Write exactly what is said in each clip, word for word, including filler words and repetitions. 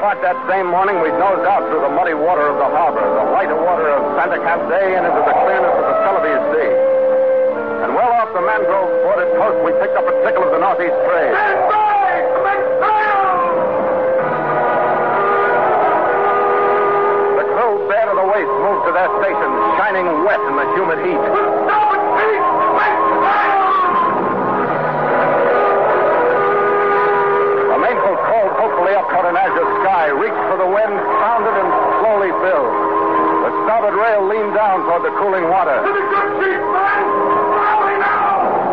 o'clock that same morning, we'd nosed out through the muddy water of the harbor, the lighter water of Santa Cafe, and into the clearness of the Celebes Sea. And well off the Mangrove bordered coast, we picked up a trickle of the northeast trade. Stand by! Commence sail! The crew, bare to the waist, moved to their stations, shining wet in the humid heat. Starboard peak! Commence sail! The mainsail crawled hopefully up toward an azure sky, reached for the wind, sounded, and slowly filled. The starboard rail leaned down toward the cooling water. To the good sheet, man! Rally now!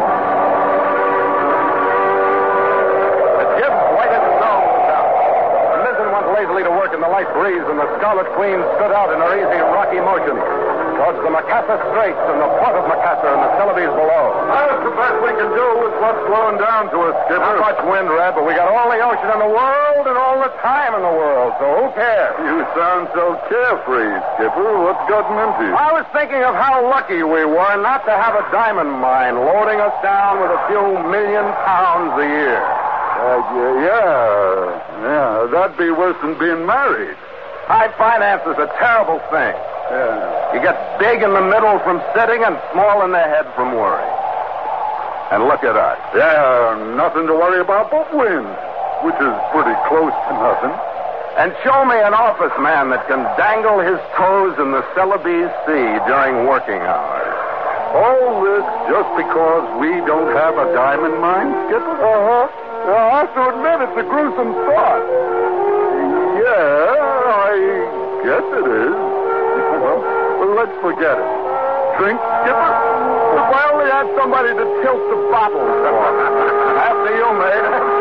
The jib's whited snow was out. The mizzen went lazily to work in the light breeze, and the Scarlet Queen stood out in her easy, rocky motion towards the Macassar Straits and the port of Macassar and the Celebes below. That's the best we can do with what's slowing down to us, Skipper. Not much wind, Red, but we got all the ocean in the world and all the time in the world, so who cares? You sound so carefree, Skipper. What's gotten into you? I was thinking of how lucky we were not to have a diamond mine loading us down with a few million pounds a year. Uh, yeah, yeah, yeah, that'd be worse than being married. High finance is a terrible thing. Yeah. You get big in the middle from sitting and small in the head from worry. And look at us. Yeah, nothing to worry about but wind, which is pretty close to nothing. And show me an office man that can dangle his toes in the Celebes Sea during working hours. All this just because we don't have a diamond mine, Skipper? Uh-huh. Well, I have to admit it's a gruesome thought. Yeah, I guess it is. Well, well, let's forget it. Drink, Skipper? If I only had somebody to tilt the bottles for. After you, mate.